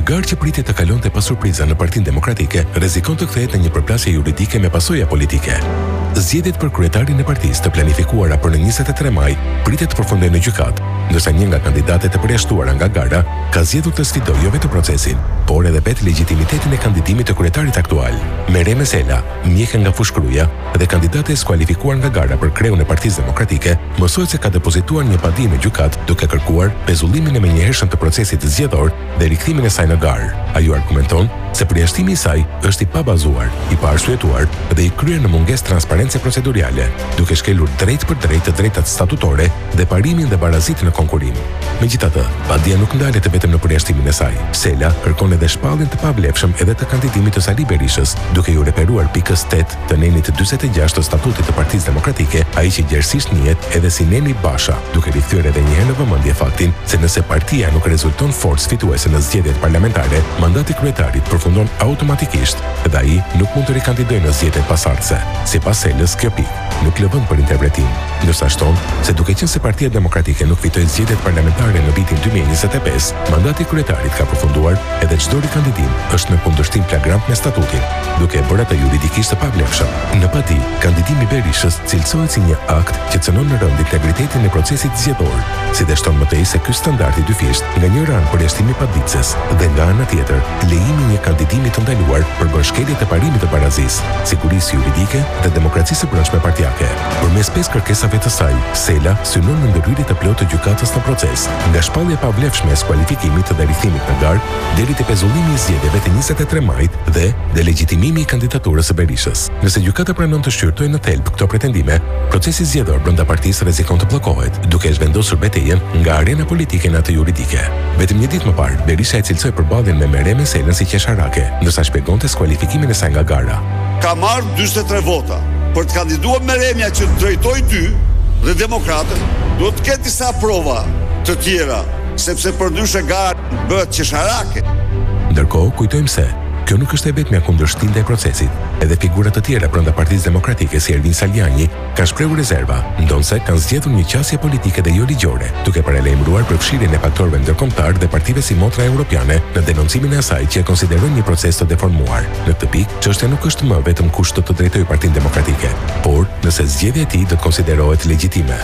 garë që pritet të kalonte pas surpriza në Partinë Demokratike, rrezikon të kthehet në një përplasje juridike me pasoja politike. Zgjedhjet për kryetarin e partisë të planifikuara për në 23 maj pritet të përfundojnë në gjykat, ndërsa një nga kandidatet e përjashtuara nga gara ka zgjedhur të sfidojë jo vetëm procesin, por edhe vetë legitimitetin e kandidimit të kryetarit aktual. Meryem Sela, mjekë nga Fushkruja dhe kandidate e skualifikuar nga gara për kreun e Partisë Demokratike, mësohet se ka depozituar një padi në gjykat duke kërkuar pezullimin e menjëhershëm të procesit zgjedhor dhe rikthimin e saj në garë. Ajo argumenton se përjashtimi i saj është i pabazuar, i paarsytuar dhe i kryer në mungesë transparence procedurale, duke shkelur drejt për drejt të drejtat statutore dhe parimin dhe barazitin në konkurim. Megjithatë, padia nuk ndalet vetëm në përjashtimin e saj. Sela kërkon edhe shpalljen të pavlefshëm edhe të kandidimit të Sali Berishës, duke ju referuar pikës 8 të nenit 46 të statutit të Partisë Demokratike, ai që gjerësisht njihet edhe si Neni Basha, duke rikthyer edhe një herë në vëmendje faktin se nëse partia nuk rezulton forcë fituese në zgjedhjet parlamentare, mandati kryetarit përfundon automatikisht dhe ai nuk mund të rikandidojë në zgjedhjet pasardhëse. Sipas Selës, kjo pikë nuk lë vend për interpretim, ndërsa shton se duke qenë se Partia Demokratike nuk fitoi zgjedhjet parlamentare në vitin 2025, mandati kryetarit ka përfunduar edhe çdo rikandidim është në kundërshtim flagrant me statutin, duke bërë atë juridikisht të pavlefshëm. Në padi, kandidimi Berishës cilësohet si një akt që cënon në rënd integritetin e procesit zgjedhor, si dhe shton më tej se ky standard i dyfisht nga një ran përjashtimi paditëses dhe nga ana tjetër lejimi një kandidimi të ndaluar përbën shkelje të parimit të barazisë, sigurisë juridike dhe demokracisë së brendshme partijake. Përmes 5 kërkesave të saj, Sela synon në ndërhyrje të plotë të gjykatës në proces, nga shpallja e pavlefshme e skualifikimit dhe rikthimit në garë deri te pezullimi i zgjedhjeve të 23 majit dhe delegitimimi i kandidaturës së Berishës. Nëse gjykata pranon të shqyrtojë në thelb këto pretendime, procesi zgjedhor brenda partisë rrezikon të bllokohet, duke zhvendosur betejën nga arena politike në atë juridike. Vetëm një ditë më parë, Berisha e cilësoi përballjen me Meryem Selën si qesharake, ndërsa shpjegonte skualifikimin e saj nga gara. Ka marrë 43 vota për të kandiduar Meryemja që të drejtoj ty dhe demokratët, duhet të ketë disa prova të tjera, sepse përndryshe gara bëhet qesharake. Ndërkohë, kujtojmë se kjo nuk është e vetmja kundërshtim ndaj procesit. Edhe figura të tjera brenda Partisë Demokratike si Ervin Saljani kanë shprehur rezerva, ndonse kanë zgjedhur një qasje politike dhe jo ligjore, duke paralajmëruar përfshirjen e faktorëve ndërkombëtar dhe partive si Motra Europiane në denoncimin e asaj që e konsiderojnë një proces të deformuar. Në këtë pikë, çështja nuk është më vetëm kush do të drejtojë Partinë Demokratike, por nëse zgjedhja e tij do të konsiderohet legjitime.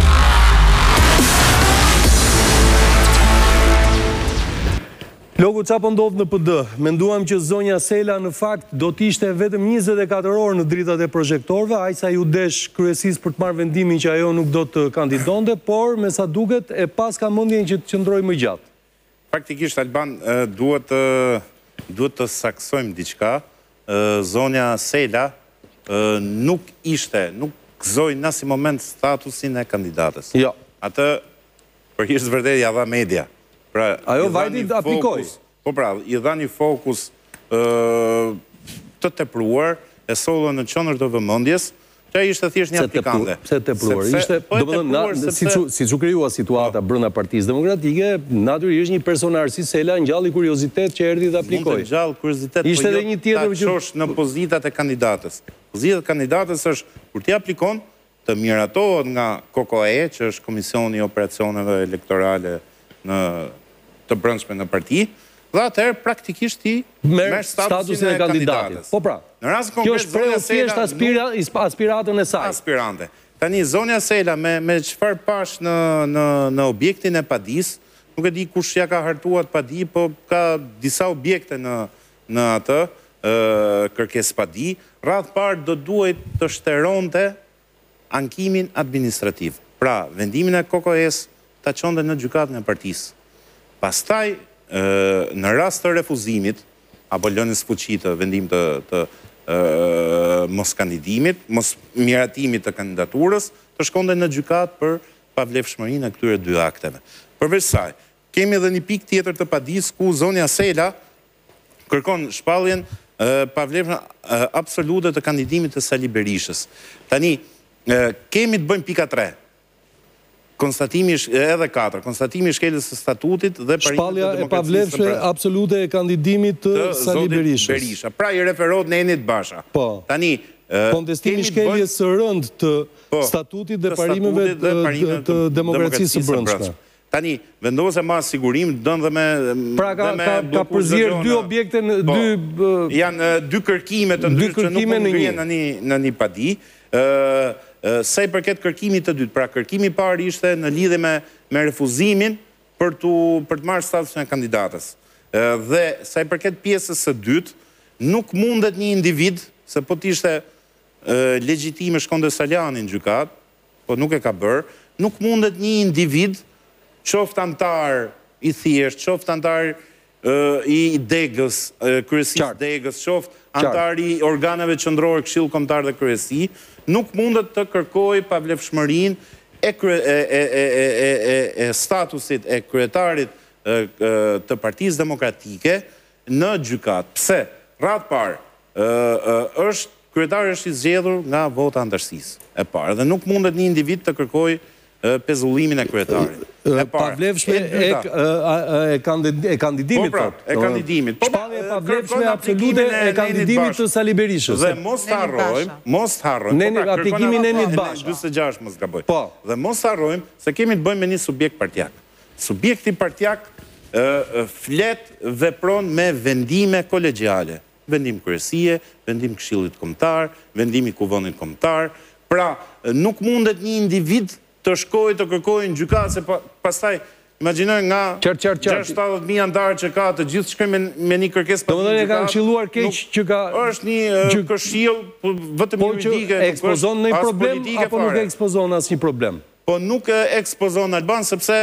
Logu, qa po ndodh në PD? Menduam që zonja Sela në fakt do t'ishte vetëm 24 orë në dritat e projektorëve, aq sa ju desh kryesisë për të marrë vendimin që ajo nuk do të kandidonte, por me sa duket e pas ka mendjen që të qëndrojë më gjatë. Faktikisht, Alban, duhet të saksojmë diçka. Zonja Sela nuk gëzoi në asnjë moment statusin e kandidates. Jo. Atë përgjithësisht vërtet ja dha media. Pra, ajo vajti të aplikoj. Po pra, i dha një fokus të tepruar, e sollën në qendër të vëmendjes, që ai ishte thjesht një aplikante. Pse tepruar? Ishte, domethënë, siç u krijua situata brenda Partisë Demokratike, natyrisht një personazh si Sela ngjalli kuriozitet që erdhi dhe aplikoi. Mund të ngjall kuriozitet, ishte edhe një tjetër që çosh në pozitat e kandidates. Pozita e kandidates është kur ti aplikon të miratohet nga KOKOE, që është Komisioni i Operacioneve Elektorale të brendshme në parti, dhe atëherë praktikisht ti merr statusin e kandidatit. Po pra, kjo shpreh thjesht aspiratën e saj. Aspirante. Tani, zonja Sela, me çfarë pash në objektin e padis, nuk e di kush ja ka hartuar padi, po ka disa objekte në atë kërkesë padi, radh parë do duhet të shteronte ankimin administrativ. Pra, vendimin e KOKOE-s ta çonte në gjykatën e partisë. Pastaj, në rast të refuzimit, apo lënies fuqi të vendim të mos kandidimit, mos miratimit të kandidaturës, të shkonte në gjykatë për pavlefshmërinë e këtyre dy akteve. Përveç saj, kemi edhe një pikë tjetër të padis ku zonja Sela kërkon shpalljen pavlefshme absolute të kandidimit të Sali Berishës. Tani, kemi të bëjmë pika 3. Konstatimi edhe 4, konstatimi i shkeljes së statutit dhe shpallja e pavlefshme absolute e kandidimit të Sali Berishës. Pra i referohet Nenit Basha. Po. Tani, kontestimi i shkeljes së rënd të statutit dhe parimeve të demokracisë së brendshme. Tani, vendose ma sigurim, dënë dhe me... Pra ka përzirë 2 objekte në 2... Janë 2 kërkime të ndryshme që nuk ngrihen në një padi. Sa i përket kërkimit të dytë, pra kërkimi parë ishte në lidhje me refuzimin për të marrë statusin e kandidatës. Dhe sa i përket pjesës së dytë, nuk mundet një individ, se po t'ishte legjitime Shkonde Saljani në gjykat, po nuk e ka bërë, nuk mundet një individ qoftë antar i thjesht, qoftë antar i degës, kryesisë degës, qoftë antar i organeve qendrore, Këshilli Kombëtar dhe kryesi, nuk mundet të kërkojë pavlefshmërinë e statusit e kryetarit të Partisë Demokratike në gjykat. Pse? Radhë parë, kryetari është i zgjedhur nga vota antarësisë e parë dhe nuk mundet një individ të kërkojë pezullimin e kryetarit. Pavlefshme e kandidimit. Po pra, e kandidimit. Shpallje e pavlefshme absolute e kandidimit të Sali Berishës. Dhe mos harrojmë, aplikimin e Nenit Basha. 46 mos gaboj. Dhe mos harrojmë se kemi të bëjmë me një subjekt partijak. Subjekti partijak flet vepron me vendime kolegjiale. Vendim kryesie, vendim Këshillit Kombëtar, vendim i Kuvendit Kombëtar. Pra, nuk mundet një individ të shkojë të kërkojë në gjykat, se pastaj imagjinoj nga 670.000 antarë që ka të gjithë shkojnë me një kërkesë pa gjykat. Ka këshilluar keq që ka është një këshill vetëm juridike, nuk ekspozon ndonjë problem apo nuk ekspozon asnjë problem. Po nuk ekspozon Alban sepse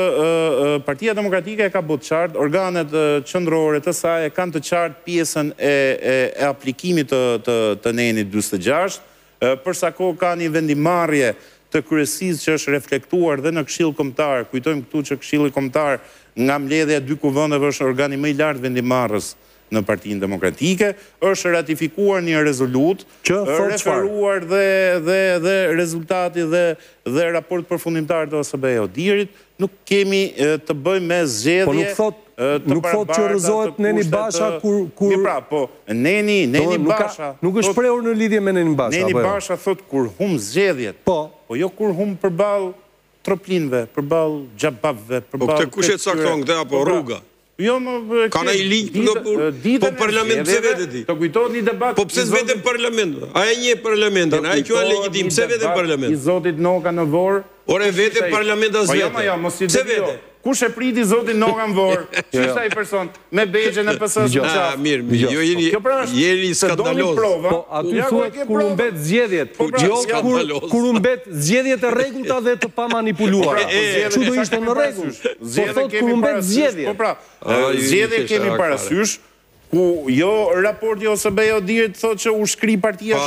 Partia Demokratike ka bërë qartë, organet qendrore të saj kanë të qartë pjesën e aplikimit të Nenit 46, përsa kohë ka një vendimarrje të kryesisë që është reflektuar dhe në Këshill Kombëtar. Kujtojmë këtu që Këshilli Kombëtar nga mbledhja e 2 kuvendeve është organi më i lartë vendimarrës në Partinë Demokratike, është ratifikuar një rezolut, referuar dhe rezultati dhe raport përfundimtar të OSBE Odirit, nuk kemi të bëjmë me zgjedhje. Nuk thot që rrëzohet Neni Basha kur... Pra, po, Neni Basha... Nuk është prehur në lidhje me Neni Basha. Neni Basha thot kur hum zgjedhjet, po jo kur hum përballë troplinëve, përballë xhabavëve, përballë... Po këtë kush e cakton këtë apo rruga? Jo, më... Ka në i ligjë po parlament pëse vete ti? Të kujtojt një debat... Po pëse vete parlament? Aja një parlamentin, aja kjo e legitim, pëse vete parlament? I zotit Noka në vorë... Ore vete parlament as vete. Pëse vete? Kush e priti zotin Noka në vorë? Qështë ai person? Me begjen e PS-s në qafë? Mirë, jo jeni skandaloz. Po, aty thuet kur umbet zgjedhjet. Jo, kur umbet zgjedhjet e rregullta dhe të pamanipuluara. Çu do ishte në rregull? Po thot kur umbet zgjedhjet. Po pra, zgjedhjet kemi parasysh, ku jo raporti OSBE Odirit thot që u shkri partia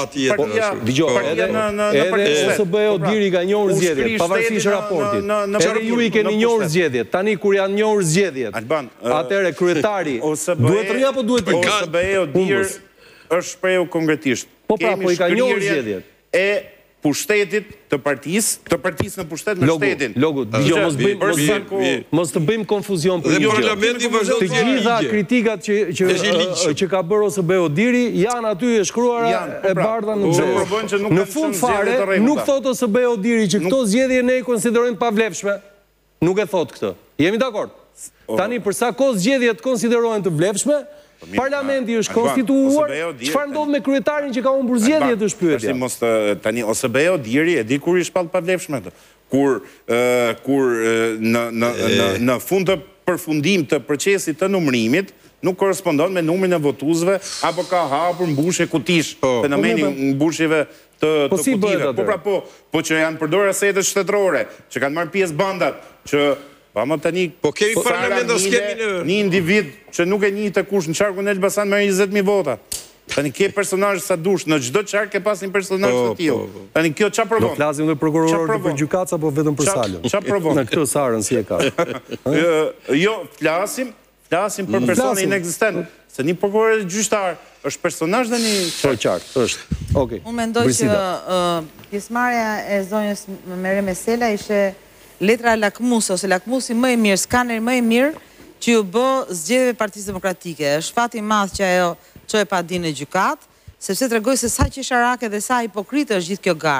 edhe OSBE Odiri ka njohur zgjedhjet, pavarësisht raportit. Edhe ju i keni njohur zgjedhjet. Tani kur janë njohur zgjedhjet, atëre kryetari duhet rri apo duhet ikë? OSBE Odir është shprehu konkretisht. Po pra, po i ka njohur zgjedhjet. E pushtetit të partisë në pushtet me shtetin. Logu, mos të bëjmë konfuzion për një gjë. Të gjitha kritikat që ka bërë OSBE Odiri janë aty e shkruara e bardha në xhep. Në fund fare, nuk thot OSBE Odiri që këto zgjedhje ne i konsiderojmë pavlefshme. Nuk e thot këtë. Jemi dakord? Tani përsa kohë zgjedhjet konsiderohen të vlefshme, Parlamenti është konstituuar, çfarë ndodh me kryetarin që ka humbur zgjedhjet është pyetja. Tani OSBE Odiri e di kur i shpall pavlefshme atë. Kur në fund të përfundim të procesit të numërimit nuk korrespondon me numrin e votuesve apo ka hapur mbushje kutish, fenomeni mbushjeve të kutive. Po që janë përdorur asetet shtetërore, që kanë marrë pjesë bandat, që po kemi parlament as kemi në... Një individ që nuk e njeh të kush në qarkun e Elbasan merr 20.000 vota. Tani ke personazh sa dush, në çdo qark ke pas një personazh të tillë. Tani kjo çfarë provon? Do flasim edhe prokurorët për gjykatës apo vetëm për Salën? Çfarë provon? Në këtë sarën si e ka. Jo, flasim për persone inekzistent, se një prokuror gjyqtar është personazh tani po qartë, është. Okej. Unë mendoj që pjesëmarrja e zonjës Merem Mesela ishte letra lakmus ose lakmusi më i mirë, skaneri më i mirë që ju bë zgjedhjeve Partisë Demokratike. Është fati i madh që ajo çoi pa dinë në gjykat, sepse tregoi se sa qesharake dhe sa hipokrite është gjithë kjo garë.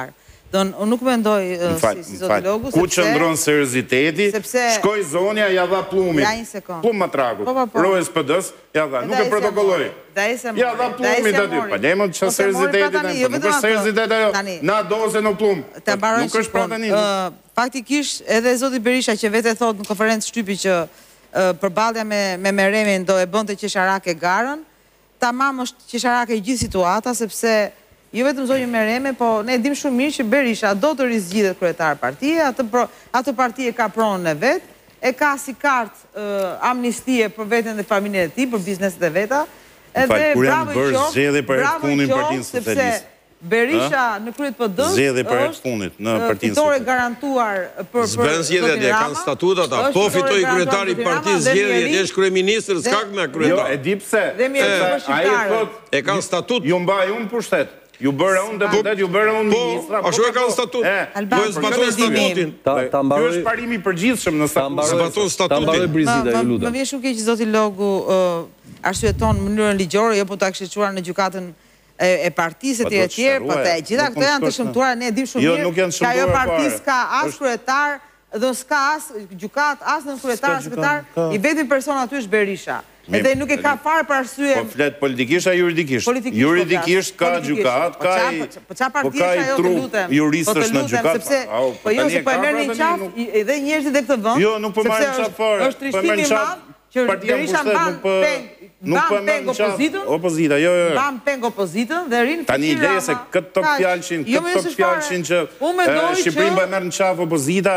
Unë nuk mendoj si sociologu, ku qëndron serioziteti, shkoj zonja, ja dha plumit. Plum matraku. Rojës PD-s, ja dha, nuk e protokolloj. Ja dha plumit aty. Pa demon që seriozitetit, nuk është seriozitet ajo, na doze në plum. Nuk është pra tani. Faktikisht, edhe zoti Berisha që vete thot në konferencë shtypi që përballja me Meremin do e bënte qesharake garën, tamam është qesharake gjithë situata, sepse jo vetëm zonjë Mereme, po ne dim shumë mirë që Berisha do të rizgjidhet kryetar partije, atë partije ka pronën e vetë, e ka si kartë amnistie për vetën dhe familjen e tij, për bizneset e veta, edhe bravo i qoftë, sepse Berisha në kryet PD-s është fitore garantuar për Zben zgjedhjet, kanë statut ata, po fitoi kryetari i partisë zgjedhjet, është kryeministër, s'ka me kryetar. Jo, e di pse. E kanë statut. Ju mbaj unë pushtet. Ju bërë unë deputet, ju bërë unë ministra. Po, ashtu e kanë statut. Po e zbaton statutin. Kjo është parimi përgjithshëm në statut. Zbaton statutin. Më vjen shumë keq zoti Logu arsyeton në mënyrën ligjore, jo po ta kishte çuar në gjykatën e partisë e tjerë, po të gjitha këto janë të shëmtuara, ne e dim shumë mirë që ajo partisë ka as kryetar, dhe s'ka as gjykat, as në kryetar, sekretar, i vetëm person aty është Berisha. Edhe nuk e ka farë për arsye. Po flet politikisht a juridikisht? Juridikisht ka gjykat, ka i trup juristësh në gjykat. Po jo, se po e merrni në qafë, edhe njerëzit e këtë vend. Jo, nuk po marrin qafë fare. Është trishtimi i madh që Berisha mban peng opozita, jo. Mban peng opozitën dhe rinë tani ideja se këtë fjalshin që Shqipërinë po merr në qafë opozita,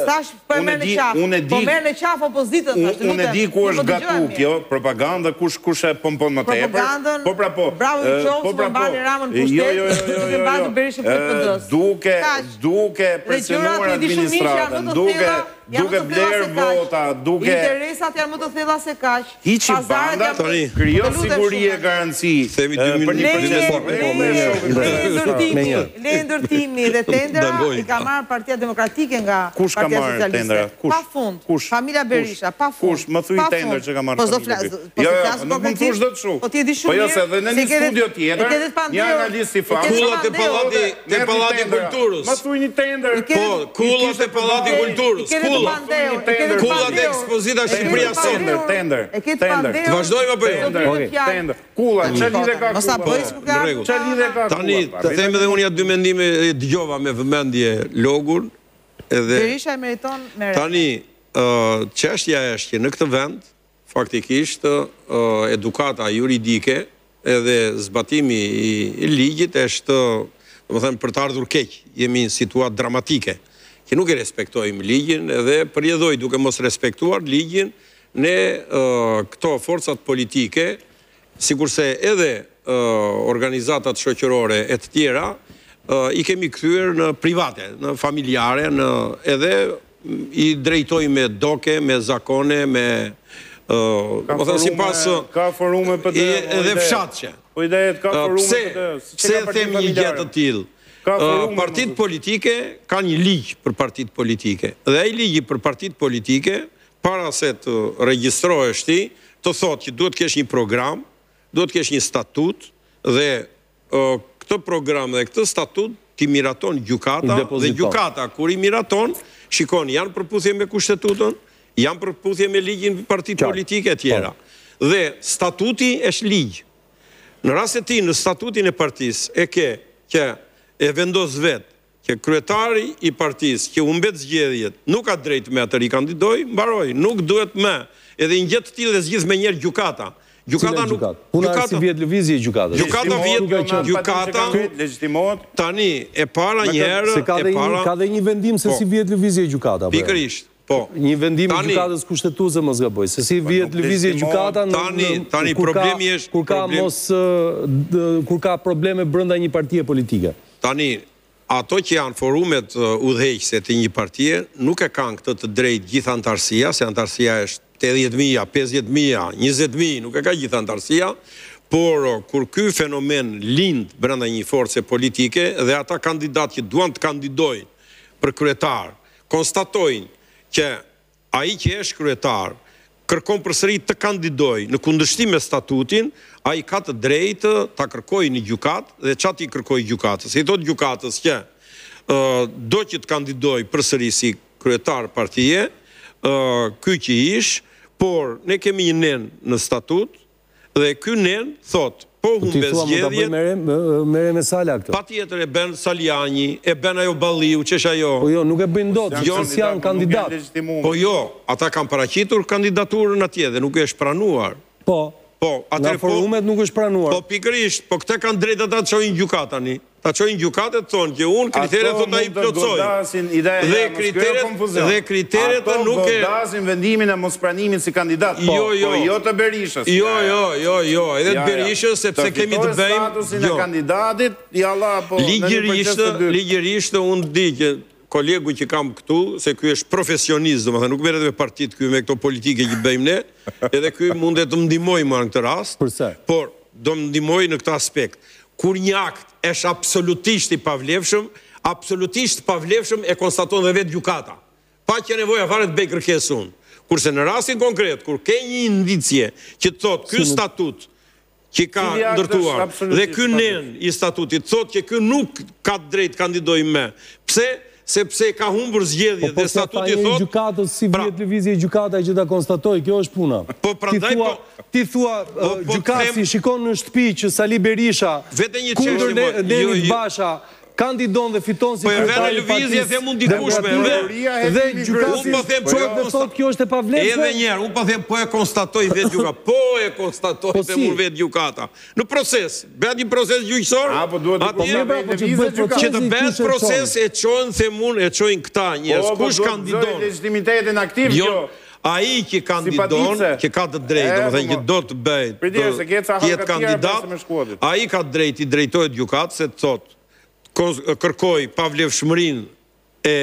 unë e di opozitën, unë e di ku është gatu kjo propaganda, kush e pompon më tepër. Po pra po. Bravo qoftë, po mbani Ramën pushtet, duke mbajtur Berishën për PD-s. Duke presionuar administratën, duke bler vota, duke interesat janë më të thella se kaq. Hiçi banda, krijon siguri e garanci. Themi 2 minuta. Le ndërtimi dhe tendera i ka marrë Partia Demokratike nga Partia Socialiste. Pafund. Familja Berisha, pafund. Kush më thuj tender që ka marrë Familja Berisha? Jo, nuk mund të thush dot kështu. Po ti e di shumë mirë. Po jo, se edhe në një studio tjetër, një analist i famshëm. Kullat e Pallati Kulturës. Ma thuj një tender. Po, kullat e Pallati Kulturës. Kullat e ekspozita Shqipëria sot. Tender. Të vazhdojmë apo jo? Tender. Kulla, çfarë lidhje ka? Mos ta bëj çfarë lidhje ka? Tani, të them edhe unë ja dy mendime, dëgjova me vëmendje Logun, edhe Berisha e meriton me. Tani, çështja është që në këtë vend faktikisht edukata juridike edhe zbatimi i ligjit është, domethënë, për të ardhur keq. Jemi në situatë dramatike, që nuk e respektojmë ligjin edhe përjedhoj duke mos respektuar ligjin ne këto forcat politike, sikurse edhe organizatat shoqërore e të tjera, i kemi kthyer në private, në familjare, edhe i drejtojmë me doke, me zakone, me ka forume për të edhe fshatqe. Po idejet ka forume për të. Pse them një gjë të tillë? Partitë politike ka një ligj për partitë politike. Dhe ai ligji për partitë politike, para se të regjistrohesh ti, të thotë që duhet kesh një program, duhet kesh një statut, dhe këtë program dhe këtë statut ti miraton gjykata, dhe gjykata kur i miraton, shikon, janë përputhje me kushtetutën, janë përputhje me ligjin partitë politike e tjera. Dhe statuti është ligj. Në rast se ti në statutin e partisë e ke që e vendos vetë që kryetari i partisë që u mbet zgjedhjet nuk ka drejt me atë rikandidoj, mbaroj, nuk duhet me. Edhe një gjë të tillë dhe zgjidh me njëherë gjykata. Gjykata nuk. Puna si vjet lëvizje e gjykatës. Gjykata legjitimohet. Tani e para një herë, ka dhe një vendim se si vjet lëvizje e gjykata. Pikërisht. Po. Një vendim i gjykatës kushtetuese mos gaboj, se si vjet lëvizje e gjykata tani problemi është kur ka probleme brenda një partie politike. Tani ato që janë forumet udhëheqëse të një partie nuk e kanë këtë të drejtë gjithë antarësia, se antarësia është 80.000, 50.000, 20.000, nuk e ka gjithë antarësia, por kur ky fenomen lind brenda një force politike dhe ata kandidatë që duan të kandidojnë për kryetar, konstatojnë që ai që është kryetar kërkon përsëri të kandidojë në kundërshtim me statutin, ai ka të drejtë ta kërkojë në gjykatë dhe çati kërkojë gjykatës. I thotë gjykatës që do që të kandidoj përsëri si kryetar partije, ky që ish, por ne kemi një nen në statut, dhe ky nen thot, po humbe zgjedhjet... Mere me Sala këto. Pa tjetër e ben Saljani, e ben ajo Balliu, që është ajo... Po jo, nuk e bëjnë dot, se janë kandidat. Po jo, ata kanë paraqitur kandidaturën atje dhe nuk e është pranuar. Po, nga forumet nuk është pranuar. Po pikërisht, po këte kanë drejt ata të qojnë gjukatani. Ta qojnë gjukatet thonë që unë kriteret të ta i plotsoj. Dhe kriteret të nuk e... Ato godasin vendimin e mospranimit si kandidat, po jo të Berishës. Jo, edhe të Berishës, sepse kemi të bëjmë... Të statusin e kandidatit, jalla, po... Ligjërisht, unë di që kolegu që kam këtu, se kjo është profesionist, dhe më thë nuk meret me partit kjo me këto politike që bëjmë ne, edhe kjo mundet të më ndimoj më në këtë rast, por do më ndimoj në këtë aspekt. Kur një akt është absolutisht i pavlefshëm e konstaton dhe vetë gjukata. Pa që nevoja fare të bëj kërkesë unë. Kurse në rastin konkret, kur ke një indicje që të thotë ky statut që ka ndërtuar dhe ky nen i statutit thotë që ky nuk ka drejt kandidoj me. Pse? Sepse ka humbur zgjedhje dhe statuti thotë... Po gjukatës, si vjet lëvizje gjukata që ta konstatoj, kjo është puna. Ti thua gjukatësi shikon në shtëpi që Sali Berisha kundër Nenit Basha kandidon dhe fiton si kryetari i partisë demokratike dhe gjukatësi dhe thotë kjo është e pavlefshme. Edhe njerë, unë pa them po e konstatoj vetë gjukata. Po e konstatoj dhe mund vetë gjukata. Në proces, bëhet një proces gjyqësor, që të bëhet proces e qojnë themun, e qojnë këta njerës, kush kandidon. Legitimitetin aktiv kjo. A i që kandidon, që ka të drejtë, më thënë që do të bëjt, tjetë kandidat, a i ka të drejtë, i drejtojt gjukatë, se të thotë, kërkoj pavlefshmërinë e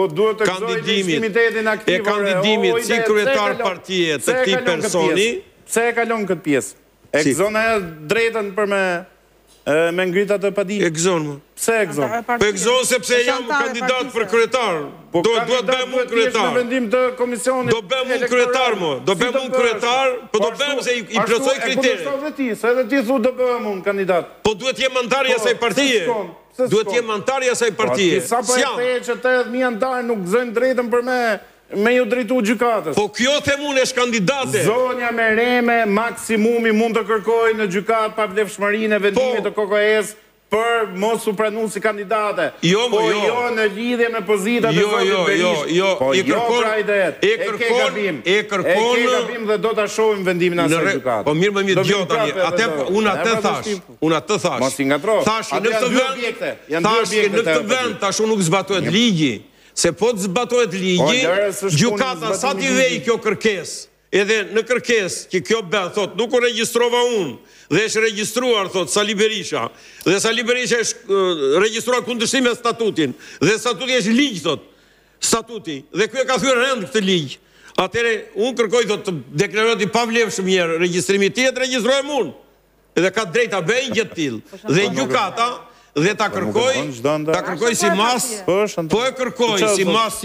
kandidimit si kryetar partije të këtij personi. Pse e kalon këtë pjesë? E gëzon e drejtën për me ngrita të padi? E gëzon më. Pse e gëzon? Po e gëzon sepse jam kandidat për kryetar. Do të bëhem unë kryetar. Do bëhem unë kryetar më. Do bëhem unë kryetar, po do bëhem se i plotësoj kriteret. Se edhe ti thu do bëhem unë kandidat. Po duhet jem antarja asaj partije. Duhet jem antarja asaj partije. Sa po e the që 80.000 antarë nuk gëzojnë drejtën për me ju drejtu gjykatës. Po kjo themun është kandidate. Zonja Mereme maksimumi mund të kërkoj në gjykatë pavlefshmërinë e vendimit të KKS për mos u pranu si kandidate. Po jo në lidhje me pozitat e zotit Berisha. Po jo pra idejet. E ke gabim. E ke gabim dhe do të shohim vendimin e asaj gjykate. Po mirë më mirë gjotani. Unë atë thash. Mos i ngatro. Thash në këtë vend tash nuk zbatohet ligji. Se po të zbatohet ligji, gjykata sa t'i vej kjo kërkesë. Edhe në kërkes që kjo bëhet, thot, nuk u regjistrova unë, dhe është registruar, thot, Sali Berisha, dhe Sali Berisha është registruar kundërshtim me statutin, dhe statuti është ligj, thot, statuti, dhe kjo e ka thyer rend këtë ligj. Atere, unë kërkoj, thot, të deklarot i pavlefshëm njerë, regjistrimi tjetë, registrojmë unë, edhe ka drejta bëjnë gjëtë tilë, dhe gjykata, dhe ta kërkoj si mas, po e kërkoj si mas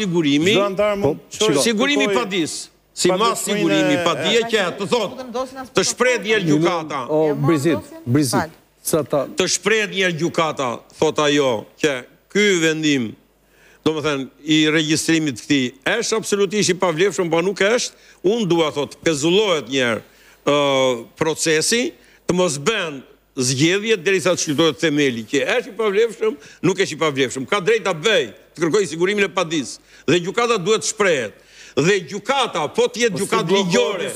sigurimi padis. Si mas sigurimi, pa dje që të thot, të shpred njerë gjukata. O, Brizit, të shpred njerë gjukata, thot ajo, që ky vendim, do më thënë, i registrimit këti, është absolutisht i pavlefshëm, pa nuk është, unë dua, thot, pezullohet njerë procesi, të mos ben zgjedhjet deri sa të shkrutohet themeli, që është i pavlefshëm, nuk është i pavlefshëm. Ka drejt ta bëj, të kërkoj sigurimin e padis, dhe gjukata duhet shprehet. Dhe gjukata, po t'jetë gjukat ligjore,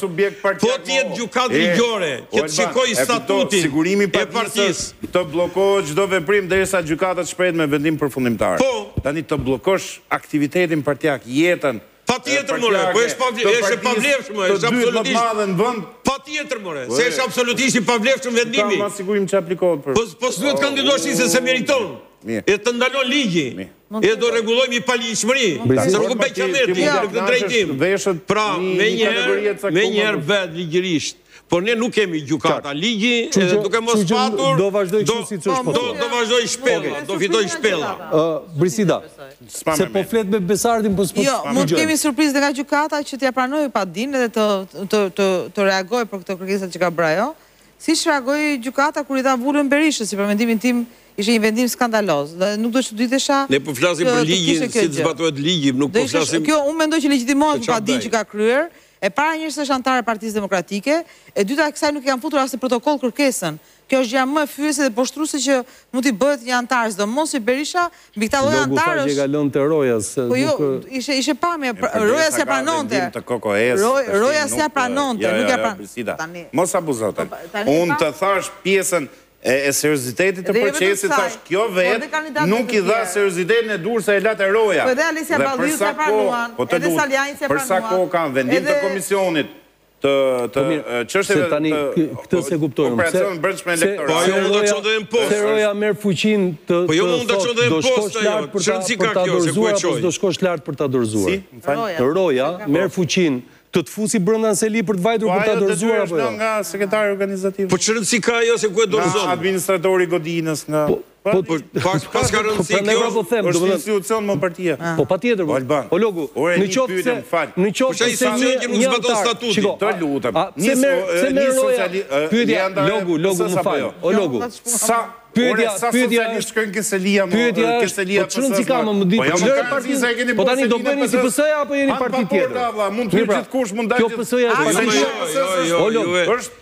që të shikoj statutin e partisë. Të blokosh çdo veprim derisa gjykata të shprehet me vendim përfundimtar. Tani të blokosh aktivitetin partijak, jetën. Patjetër more, po është pavlefshëm, është absolutisht. Patjetër more, se është absolutisht i pavlefshëm vendimi. Ka sigurim që aplikohet për. Po s'duhet kandidosh se meriton. E të ndalon ligji. E do rregullojmë i paligjshmëri. Se nuk u bëj qameti në këtë drejtim. Pra, me njerë bëhet ligjërisht. Por ne nuk kemi gjukata. Ligji, edhe duke mos patur, do vazhdoj kështu siç është po. Do vazhdoj shpella, do fitoj shpella. Brisida, se po flet me Besardin, po s'po. Jo, mund të kemi surprizë nga gjykata që t'ja pranojë padin edhe të reagojë për këto kërkesa që ka bërë ajo. Siç reagoi gjykata kur i dha vulën Berishës, si për mendimin tim ishte një vendim skandaloz. Dhe nuk do që dytesha... Ne po flasim për ligjin, si të zbatohet ligji, nuk po flasim... Kjo, unë mendoj që legjitimohet pa din që ka kryer, e para njërës është antare e Partisë Demokratike, e dyta kësaj nuk e kanë futur as në protokoll kërkesën. Kjo është gjë më fyese dhe poshtruese që mund t'i bëhet një antar, sidomos që Berisha mbi këta lloj antarësh. Logu ka lënë te Roja se po jo, ishte pamje, Roja s'ia pranonte. Roja s'ia pranonte, nuk ja pranonte. Mos abuzo tani. Unë të thash pjesën e seriozitetit të procesit, thash kjo vetë nuk i dha seriozitetin e dur se e latë Roja. Po edhe Alesia Balliu s'ia pranuan, edhe Saljani s'ia pranuan. Për sa kohë kanë vendim të komisionit të çështjeve këtë se kuptojmë. Operacion brendshëm elektoral. Po jo mund të çondën poshtë. Se Roja merr fuqinë të po jo mund të çondën poshtë ajo. Çrëndsi ka kjo se ku e çoj. Do shkosh lart për ta dorëzuar. Si? Roja merr fuqinë të fusi brenda në seli për të vajtur për ta dorëzuar apo jo? Nga sekretari organizativ. Po çrëndsi ka ajo se ku e dorëzon. Administratori Godinës nga pas ka rëndësi kjo. Është institucion më partia. Po patjetër. O Logu, në qoftë se një zbaton statutin. Të lutem. Një Roja. Logu, më fal. O Logu. Pyetja shkojnë Keselia po çrëndsi ka më ditë. Po tani do bëni si PS-ja apo jeni parti tjetër? Mund të gjithkush mund dalë. Kjo PS-ja është parti tjetër. O Logu,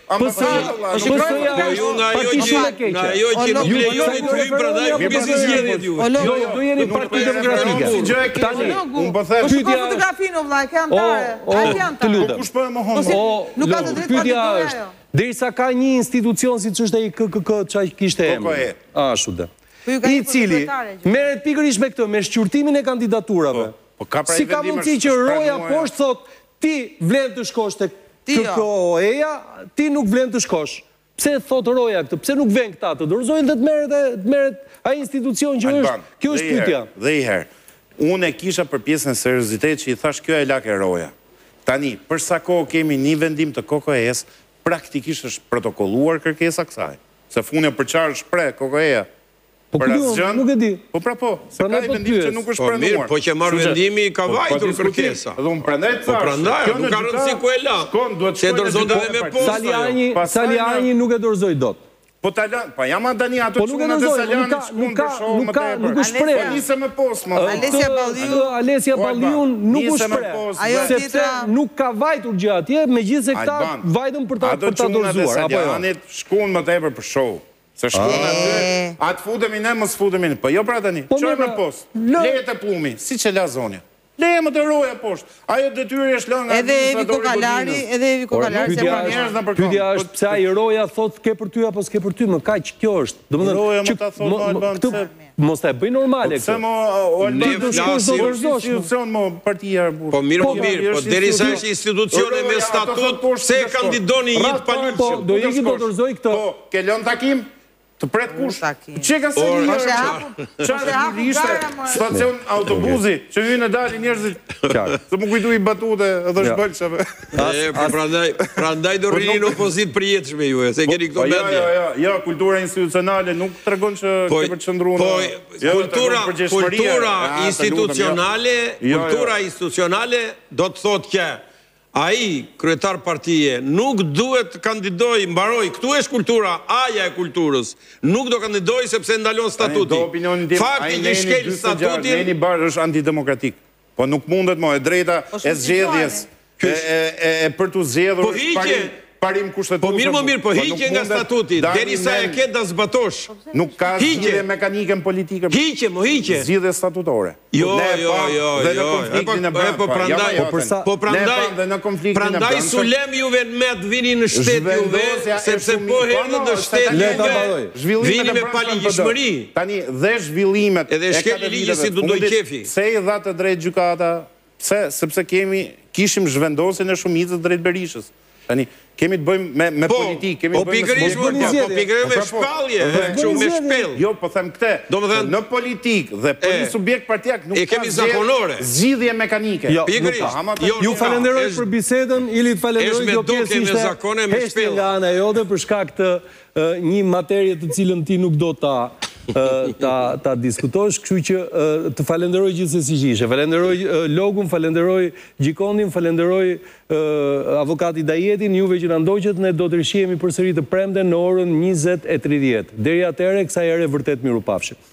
PS-ja nga ajo që nuk lejoni të hyjë prandaj pjesë zgjedhjet ju. O Logu, do jeni Parti Demokratike. Tani, unë po them pyetja fotografinë vllai, ke antare. Ai janë. Të lutem. Kush po e mohon? Nuk ka të drejtë pyetja është derisa ka një institucion si që është e KKK që kishte emër. Ashtu dhe. I cili merret pikërisht me këtë, me shqyrtimin e kandidaturave. Si ka mundësi që Roja poshtë thot, ti vlen të shkosh të KKO-ja, ti nuk vlen të shkosh. Pse thot Roja këtë? Pse nuk ven këta të dorëzojnë dhe të merret ai institucion që është? Kjo është pyetja. Dhe i herë, unë e kisha për pjesën e seriozitet që i thash kjo e lake Roja. Tani, për sa kohë kemi një vendim të KKO-s, praktikisht është protokolluar kërkesa kësaj. Se funja për qarë shpre, KKO-ja. Po nuk e di. Po pra po, se ka i vendim që nuk është pranuar. Po që marrë vendimi ka vajtur kërkesa. Edhe unë prandaj të thash. Nuk ka rëndësi ku e la. Se dorëzon edhe me postë. Saljani nuk e dorëzoj dot. Po jam Adani ato çuna të Saljanit shkon për shoh më tepër. Nuk u shpreh. Po nisë me postë. Alesia Balliu nuk u shpreh. Sepse nuk ka vajtur gjë atje, megjithëse këta vajtën për ta dorëzuar apo jo. Saljanit shkon më tepër për shoh. Se shkon aty, atë futemi ne, mos futemi ne. Po jo pra tani, çoj me postë. Leje të plumi, siç e la zonja. Leje më të Roja poshtë. Ajo detyrë është lënë nga administratori. Edhe Evi Kokalari se pra njerëz na përkon. Pyetja është pse ai Roja thotë ke për ty apo s'ke për ty, më kaq kjo është. Roja më ta thotë Alban. Mos ta bëj normale këtë. Pse mo institucion mo partia burr. Po mirë, po derisa është institucione me statut, pse kandidoni një të paligjshëm? Po do iki do dorëzoj këtë. Po ke lënë takim? Të pret kush? Që ka se një stacion autobuzi që hynë e dali njerëzit se më kujtu i batute edhe shbëllqave. Prandaj do rrini në opozit për jetëshme ju e, se keni këto bendje. Ja, kultura institucionale nuk të regon që ke përqëndru në... Kultura institucionale do të thot kja. Ai, kryetar partije, nuk duhet të kandidoj, mbaroj, këtu është kultura, aja e kulturës, nuk do kandidoj sepse ndalon statuti. Fakti që shkel statutin... Neni Barë është antidemokratik, po nuk mundet mo, e drejta e zgjedhjes, e për të zgjedhur... parim kushtetueshëm. Po mirë, po hiqje nga statuti, derisa e ke da zbatosh. Nuk ka zgjidhje mekanike politike. Hiqje. Zgjidhje statutore. Jo. Po prandaj sulem juve me të vini në shtet juve, sepse po herë në shtet juve vini me paligjshmëri. Tani dhe zhvillimet edhe shkeli ligji si do doj qefi. Se i dha të drejt gjykata, sepse kishim zhvendosjen e shumicës drejt Berishës. Tani, kemi të bëjmë me politikë, kemi të bëjmë me shpallje, me shpell. Jo, po them këte, në politikë dhe për një subjekt partijak nuk ka zgjidhje mekanike. Ju falenderoj për bisedën, Ili të falenderoj kjo pjesë ishte heshtje nga ana jote për shkak të një materie të cilën ti nuk do ta ta diskutosh, kështu që të falenderoj gjithsesi që ishe. Falenderoj Logun, falenderoj Gjikondin, falenderoj avokati Dajetin, juve që na ndoqët, ne do të rishihemi përsëri të premten në orën 20:30. Deri atëherë, kësaj ere vërtet mirupafshim.